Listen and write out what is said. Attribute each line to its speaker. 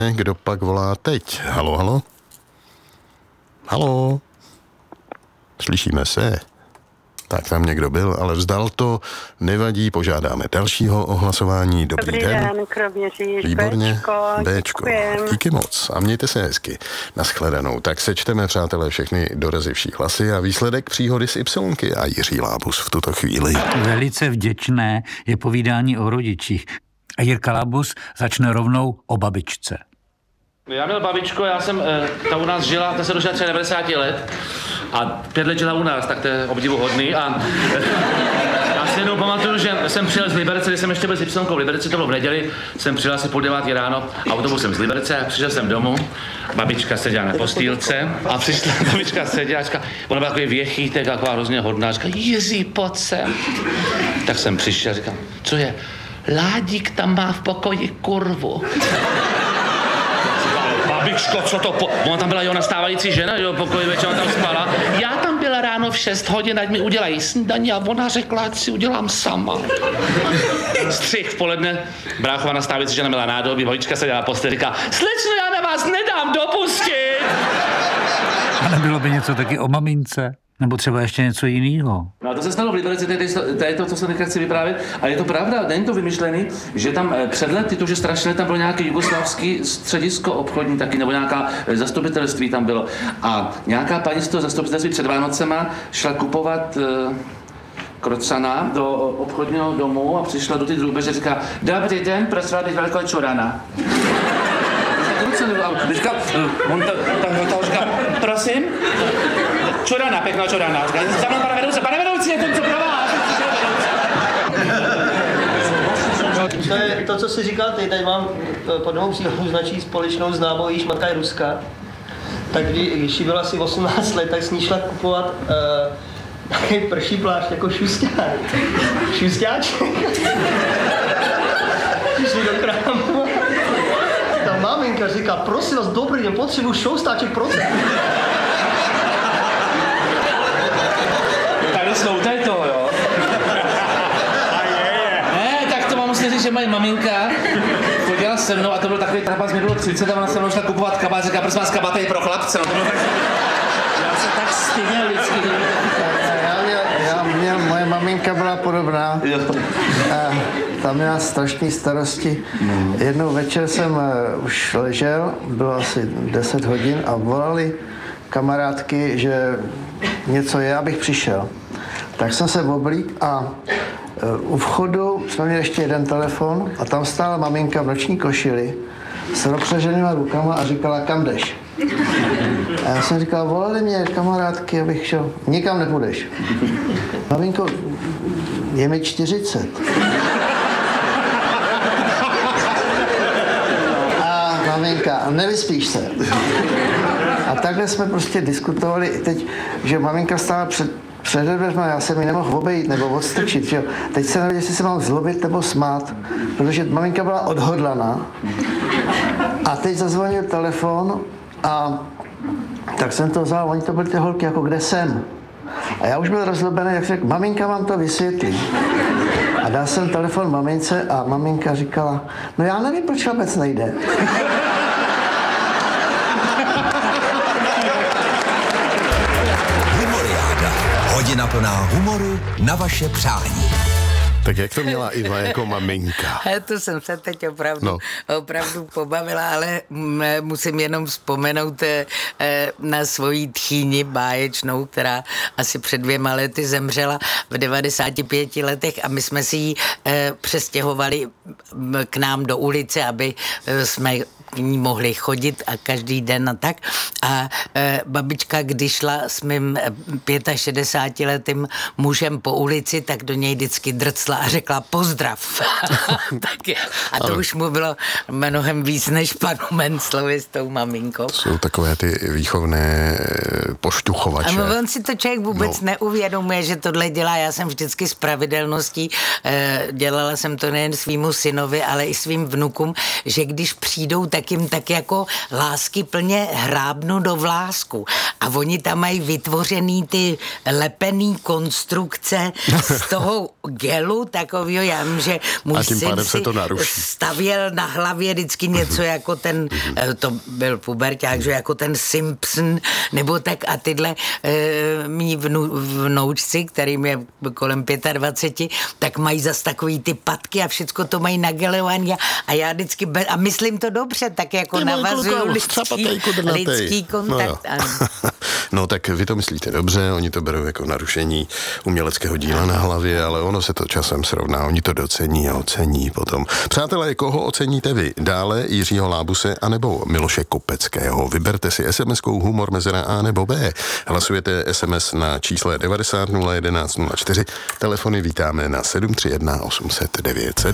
Speaker 1: Kdo pak volá teď? Halo, halo? Halo? Slyšíme se? Tak tam někdo byl, ale vzdal to, nevadí, požádáme dalšího o hlasování. Dobrý den.
Speaker 2: Kroměříž,
Speaker 1: Výborně. Béčko.
Speaker 2: Děkujem.
Speaker 1: Díky moc a mějte se hezky. Naschledanou. Tak sečteme, přátelé, všechny dorazivší hlasy a výsledek příhody z Ypsilonky a Jiří Lábus v tuto chvíli.
Speaker 3: Velice vděčné je povídání o rodičích. A Jirka Lábus začne rovnou o babičce.
Speaker 4: Já měl babičku, ta u nás žila, ta se dožila 90 let a 5 let žila u nás, tak to je obdivuhodný a já si jednou pamatuju, že jsem přijel z Liberce, když jsem ještě byl s Ypsilonkou v Liberci, to bylo v neděli, jsem přijel asi 8:30 ráno autobusem z Liberce a přišel jsem domů, babička seděla na postýlce a přišla babička sedělačka, ona byla takový věchýtek, taková hrozně hodná, říká, Jiří, pojď sem. Tak jsem přišel a říkám, co je? Ládík tam má v pokoji kurvu. Babičko, co to ona tam byla jeho nastávající žena, jo, pokoji večer tam spala. Já tam byla ráno v 6 hodin, ať mi udělají snídaní a ona řekla, ať si udělám sama. Střih v poledne, bráchová nastávající žena měla nádobí, babička seděla na posteli, říká, slečno, já na vás nedám dopustit.
Speaker 3: A nebylo by něco taky o mamince? Nebo třeba ještě něco jiného.
Speaker 4: No a to se stalo v Liberci, to je to, co se nechci vyprávět. A je to pravda, není to vymyšlený, že tam před lety, to už je strašně, tam bylo nějaké jugoslavské středisko obchodní taky, nebo nějaká zastupitelství tam bylo. A nějaká paní z toho zastupitelství před Vánocema šla kupovat krocana do obchodního domu a přišla do ty drůbeže a říká, dobrý den, prosím vás, velkou čurana. Říká, on to říká, prosím? Čurana, pěkná čurana. Za mnou, pane vedoucí, je to co pro vás?
Speaker 5: To je to, co jsi říkal, tady mám pod novou příhodou značí společnou známou, jejíž matka je Ruska. Tak když jí bylo asi 18 let, tak s ní šla kupovat takový prší plášť jako šusťáček. Přišli do krámu. Ta maminka říká, prosím vás, dobrý den, potřebuji šustáček, prosím.
Speaker 4: Sloutaj to, jo. Ne, tak to mám musím říct, že moje maminka chodila se mnou a to byl takový trapas, mi bylo 30 a ona se mnou šla kupovat kabát, říká, prosím vás, kabát je pro chlapce, no to bylo tak... Já se tak styděl vždycky.
Speaker 6: Moje maminka byla podobná. Ta měla strašné starosti. Jednou večer jsem už ležel, bylo asi 10 hodin a volali kamarádky, že něco je, abych přišel. Tak jsem se oblík a u vchodu jsme měli ještě jeden telefon a tam stála maminka v noční košili s rozpřeženýma rukama a říkala, kam jdeš? A já jsem říkal, volali mě kamarádky, abych šel. Nikam nepůjdeš. Maminko, je mi 40. A maminka, nevyspíš se. A takhle jsme prostě diskutovali teď, že maminka stála před dveřma, já jsem ji nemohl obejít nebo odstrčit, že jo. Teď se nevěděl, jestli se mám zlobit nebo smát, protože maminka byla odhodlaná. A teď zazvonil telefon a tak jsem to vzal, oni to byly ty holky, jako kde jsem. A já už byl rozlobený, jak řekl, maminka vám to vysvětlí. A dal jsem telefon mamince a maminka říkala, no já nevím, proč vůbec nejde.
Speaker 7: Hodina plná humoru na vaše přání.
Speaker 1: Tak jak to měla Iva jako maminka?
Speaker 8: To jsem se teď opravdu pobavila, ale musím jenom vzpomenout na svoji tchýni báječnou, která asi před 2 lety zemřela v 95 letech a my jsme si ji přestěhovali k nám do ulice, aby jsme k ní mohli chodit a každý den a tak. A babička, když šla s mým 65letým mužem po ulici, tak do něj vždycky drcla a řekla pozdrav. A to už mu bylo mnohem víc než panu Menclovi s tou maminkou.
Speaker 1: Jsou takové ty výchovné poštuchovače.
Speaker 8: A on si to člověk vůbec neuvědomuje, že tohle dělá. Já jsem vždycky s pravidelností, dělala jsem to nejen svýmu synovi, ale i svým vnukům, že když přijdou, tak tak jim tak jako láskyplně hrábnu do vlásku. A oni tam mají vytvořený ty lepený konstrukce z toho gelu takovýho, já vím, že můj syn si stavěl na hlavě vždycky něco jako ten, to byl puberťák, že jako ten Simpson, nebo tak a tyhle mý vnoučci, kterým je kolem 25, tak mají zas takový ty patky a všecko to mají nagelovaný a já vždycky, a myslím to dobře, tak jako navazuju lidský kontakt.
Speaker 1: No tak vy to myslíte dobře, oni to berou jako narušení uměleckého díla na hlavě, ale ono se to časem srovná, oni to docení a ocení potom. Přátelé, koho oceníte vy? Dále Jiřího Lábuse anebo Miloše Kopeckého? Vyberte si SMS-kou humor mezera A nebo B. Hlasujete SMS na čísle 90 011 04. Telefony vítáme na 731 800 900.